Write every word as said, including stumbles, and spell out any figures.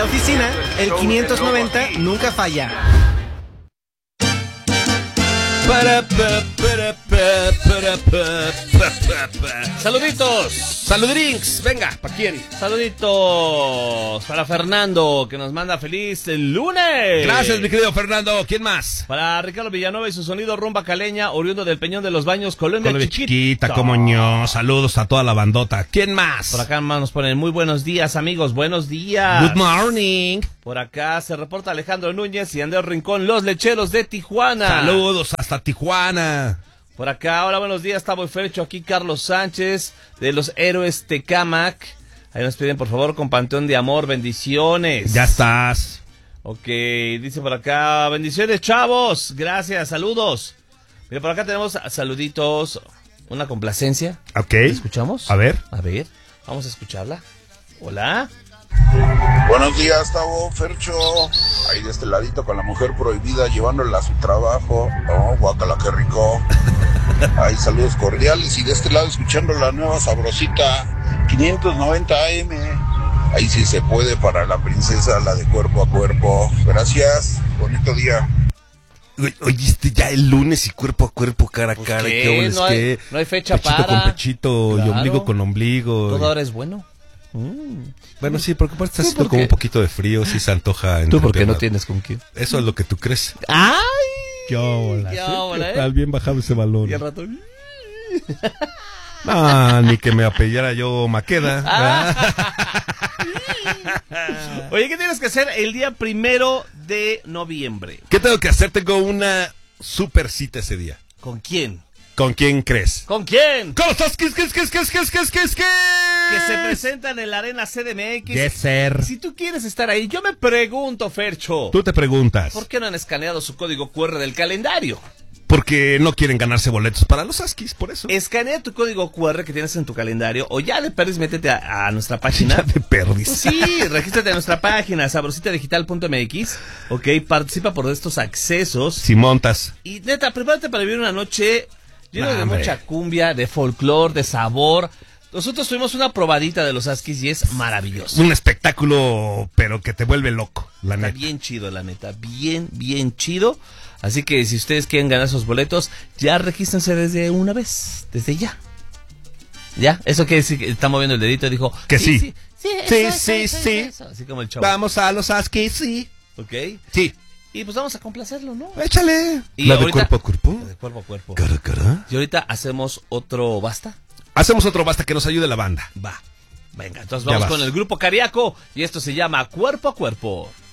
oficina, el quinientos noventa nunca falla. Para, pa, para, pa, para, pa, pa, pa, pa. Saluditos, saludrinks, venga, ¿para quién? Saluditos para Fernando, que nos manda feliz el lunes. Gracias, mi querido Fernando. ¿Quién más? Para Ricardo Villanueva y su sonido rumba caleña, oriundo del Peñón de los Baños, Colombia, Colombia Chiquita. Chiquita, como ño. Saludos a toda la bandota. ¿Quién más? Por acá nos ponen muy buenos días, amigos, buenos días. Good morning. Por acá se reporta Alejandro Núñez y Andrés Rincón, los lecheros de Tijuana. Saludos hasta Tijuana. Por acá, hola, buenos días, Tavo y Fercho, aquí Carlos Sánchez, de los Héroes Tecámac. Ahí nos piden, por favor, con Panteón de Amor, bendiciones. Ya estás. Ok, dice por acá, bendiciones, chavos, gracias, saludos. Mira, por acá tenemos saluditos, una complacencia. Ok. ¿Escuchamos? A ver. A ver, vamos a escucharla. Hola. Buenos días, Tavo, Fercho. Ahí de este ladito con la mujer prohibida, llevándola a su trabajo. Oh, guácala, qué rico. Ahí saludos cordiales. Y de este lado escuchando la nueva sabrosita quinientos noventa A M. Ahí sí se puede para la princesa, la de cuerpo a cuerpo. Gracias, bonito día. Oíste ya el lunes y cuerpo a cuerpo, cara a Pues cara. ¿qué? ¿Qué No hay- no hay fecha pechito para. con pechito Claro. y ombligo con ombligo. Todo ahora es bueno. Mm. Bueno, sí, porque aparte está ¿Tú haciendo por como qué? un poquito de frío, sí se antoja. ¿Tú por qué no entretener. tienes con quién? Eso es lo que tú crees. ¡Ay! Qué óbola, Qué ¿sí? óbola, ¿Qué ¿eh? tal? Bien bajado ese balón. Y al rato... Ah, ni que me apellara yo Maqueda. Ah. Oye, ¿qué tienes que hacer el día primero de noviembre? ¿Qué tengo que hacer? Tengo una super cita ese día. ¿Con quién? ¿Con quién crees? ¿Con quién? ¿Cómo estás? ¿Qué es, qué es, qué es, qué es, qué es, qué es, qué es, qué Que es? se presentan en la Arena C D M X. Yes, sir. Si tú quieres estar ahí, yo me pregunto, Fercho, Tú te preguntas. ¿por qué no han escaneado su código cu erre del calendario? Porque no quieren ganarse boletos para los Askis, por eso. Escanea tu código cu erre que tienes en tu calendario o ya de perdis métete a, a nuestra página. Ya te perdis. Sí, regístrate en nuestra página, sabrosita digital punto m x, ok, participa por estos accesos. Si montas. Y neta, prepárate para vivir una noche llena Nah, de hombre. mucha cumbia, de folclore, de sabor. Nosotros tuvimos una probadita de los Askis y es maravilloso. Un espectáculo, pero que te vuelve loco, la Está neta. bien chido, la neta, bien, bien chido. Así que si ustedes quieren ganar esos boletos, ya regístrense desde una vez, desde ya. ¿Ya? Eso quiere decir que está moviendo el dedito y dijo... Que sí. Sí, sí, Sí, eso, sí, eso, sí. eso. Así como el chavo. Vamos a los Askis, sí. ¿Ok? Sí. Y pues vamos a complacerlo, ¿no? Échale. Y ¿La de ahorita- cuerpo a cuerpo? La de cuerpo a cuerpo. Cara a cara. Y ahorita hacemos otro basta. Hacemos otro basta que nos ayude la banda. Va. Venga, entonces Ya vamos vas. con el grupo Cariaco y esto se llama Cuerpo a Cuerpo.